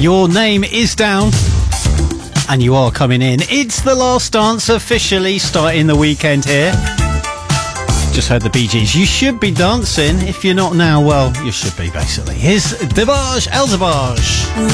Your name is down and you are coming in. It's The Last Dance, officially starting the weekend here. Just heard the Bee Gees. You should be dancing. If you're not now, well, you should be, basically. Here's Debarge El Debarge.